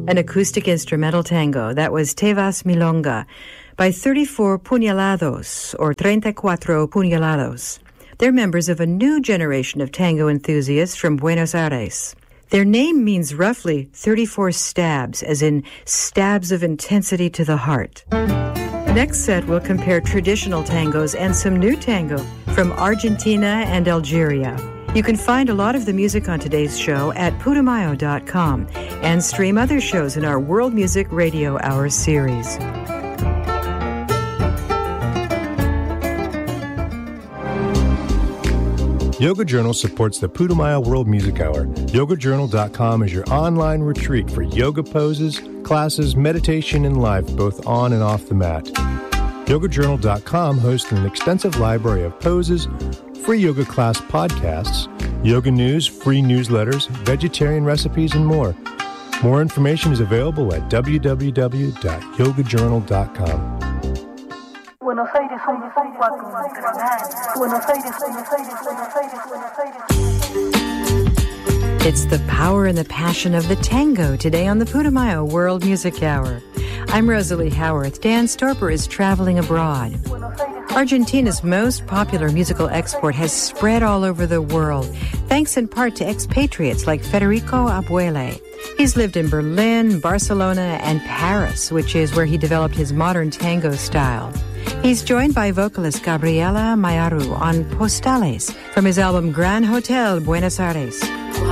An acoustic instrumental tango, that was Te Vas Milonga, by 34 Puñalados, or 34 Puñalados. They're members of a new generation of tango enthusiasts from Buenos Aires. Their name means roughly 34 stabs, as in stabs of intensity to the heart. Next set, we'll compare traditional tangos and some new tango from Argentina and Algeria. You can find a lot of the music on today's show at Putumayo.com and stream other shows in our World Music Radio Hour series. Yoga Journal supports the Putumayo World Music Hour. YogaJournal.com is your online retreat for yoga poses, classes, meditation, and life, both on and off the mat. YogaJournal.com hosts an extensive library of poses, free yoga class podcasts, yoga news, free newsletters, vegetarian recipes, and more. More information is available at www.yogajournal.com. Buenos Aires, Buenos Aires, Buenos Aires, Buenos Aires. It's the power and the passion of the tango today on the Putumayo World Music Hour. I'm Rosalie Howarth. Dan Storper is traveling abroad. Argentina's most popular musical export has spread all over the world, thanks in part to expatriates like Federico Abuele. He's lived in Berlin, Barcelona, and Paris, which is where he developed his modern tango style. He's joined by vocalist Gabriela Mayaru on Postales from his album Gran Hotel Buenos Aires.